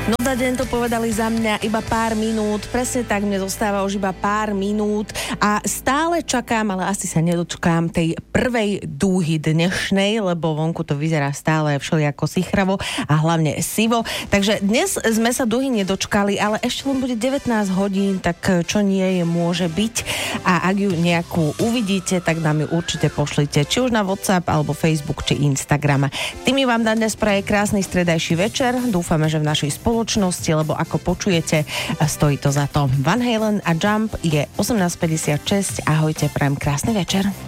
No za deň to povedali za mňa iba pár minút, presne tak, mne zostáva už iba pár minút a stále čakám, ale asi sa nedočkám tej prvej dúhy dnešnej, lebo vonku to vyzerá stále všelijako sichravo a hlavne sivo. Takže dnes sme sa dúhy nedočkali, ale ešte len bude 19 hodín, tak čo nie je, môže byť. A ak ju nejakú uvidíte, tak nám ju určite pošlite, či už na WhatsApp, alebo Facebook, či Instagram. Tými vám na dnes praje krásny stredajší večer. Dúfame, že v našej spoločnosti, lebo ako počujete, stojí to za to. Van Halen a Jump je 18:56. Ahojte, prajem krásny večer.